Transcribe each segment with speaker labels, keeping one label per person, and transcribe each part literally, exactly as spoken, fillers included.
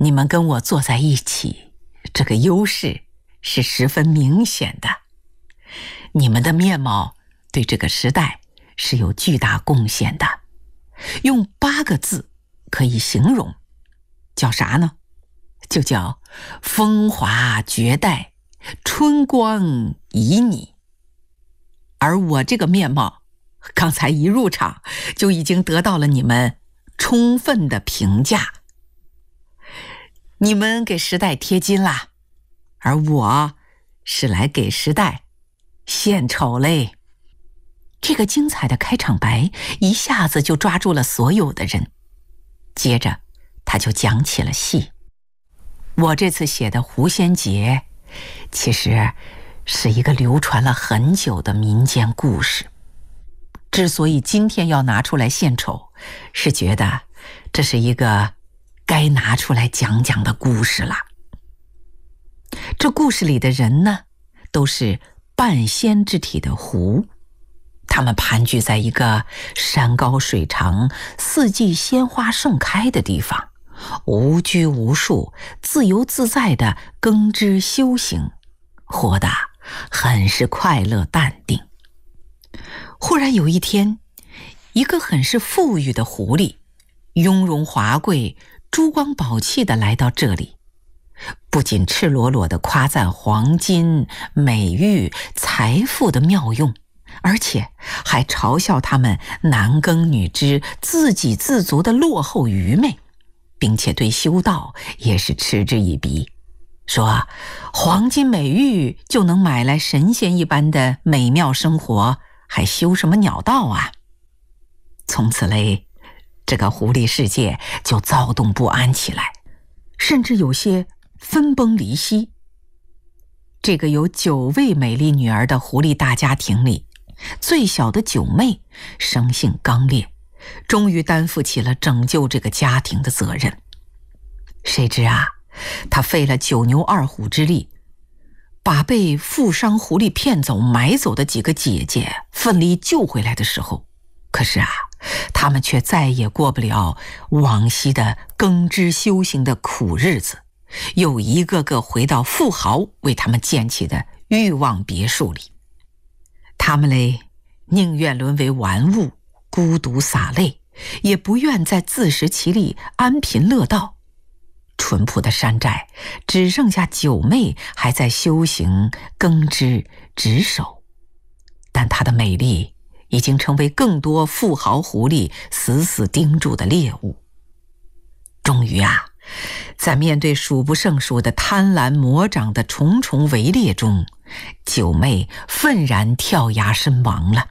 Speaker 1: 你们跟我坐在一起，这个优势是十分明显的。你们的面貌对这个时代是有巨大贡献的，用八个字可以形容，叫啥呢？就叫风华绝代，春光旖旎。而我这个面貌，刚才一入场就已经得到了你们充分的评价。你们给时代贴金啦，而我是来给时代献丑嘞。这个精彩的开场白一下子就抓住了所有的人。接着他就讲起了戏。我这次写的《狐仙节》其实是一个流传了很久的民间故事。之所以今天要拿出来献丑，是觉得这是一个该拿出来讲讲的故事了。这故事里的人呢，都是半仙之体的狐，他们盘踞在一个山高水长、四季鲜花盛开的地方，无拘无束，自由自在地耕织修行，活得很是快乐淡定。忽然有一天，一个很是富裕的狐狸，雍容华贵、珠光宝气地来到这里，不仅赤裸裸地夸赞黄金、美玉、财富的妙用，而且还嘲笑他们男耕女织、自给自足的落后愚昧，并且对修道也是嗤之以鼻，说黄金美玉就能买来神仙一般的美妙生活，还修什么鸟道啊？从此嘞，这个狐狸世界就躁动不安起来，甚至有些分崩离析。这个有九位美丽女儿的狐狸大家庭里，最小的九妹生性刚烈，终于担负起了拯救这个家庭的责任。谁知啊，她费了九牛二虎之力，把被富商狐狸骗走买走的几个姐姐奋力救回来的时候，可是啊，他们却再也过不了往昔的耕织修行的苦日子，又一个个回到富豪为他们建起的欲望别墅里。他们嘞，宁愿沦为玩物，孤独洒泪，也不愿在自食其力，安贫乐道。淳朴的山寨只剩下九妹还在修行耕织值守，但她的美丽已经成为更多富豪狐狸死死盯住的猎物。终于啊，在面对数不胜数的贪婪魔掌的重重围猎中，九妹愤然跳崖身亡了。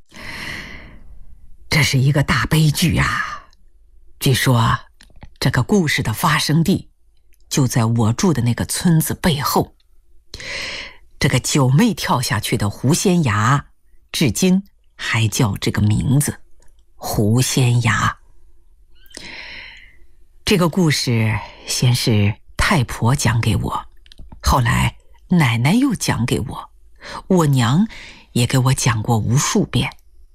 Speaker 1: 这是一个大悲剧啊！据说这个故事的发生地就在我住的那个村子背后。这个九妹跳下去的狐仙崖，至今还叫这个名字，狐仙崖。这个故事先是太婆讲给我，后来奶奶又讲给我，我娘也给我讲过无数遍。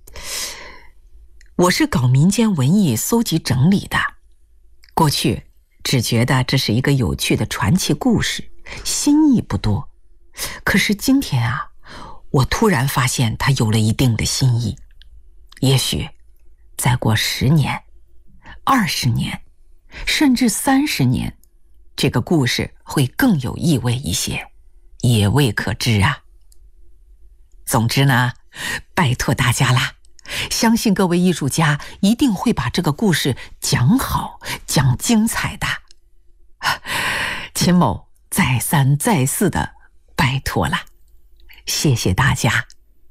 Speaker 1: 我是搞民间文艺搜集整理的，过去只觉得这是一个有趣的传奇故事，新意不多。可是今天啊，我突然发现它有了一定的新意。也许再过十年、二十年，甚至三十年，这个故事会更有意味一些，也未可知啊。总之呢，拜托大家啦，相信各位艺术家一定会把这个故事讲好、讲精彩的。秦某再三再四的拜托了，谢谢大家。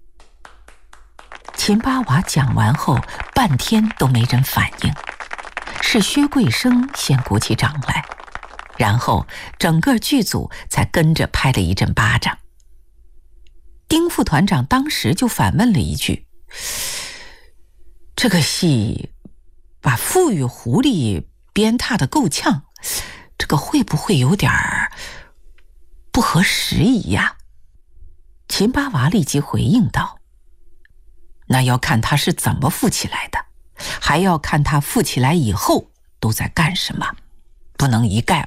Speaker 1: 秦八娃讲完后，半天都没人反应，是薛桂生先鼓起掌来，然后整个剧组才跟着拍了一阵巴掌。丁副团长当时就反问了一句：这个戏把富裕狐狸鞭挞得够呛，这个会不会有点儿不合时宜呀？秦八娃立即回应道：那要看他是怎么富起来的，还要看他富起来以后都在干什么，不能一概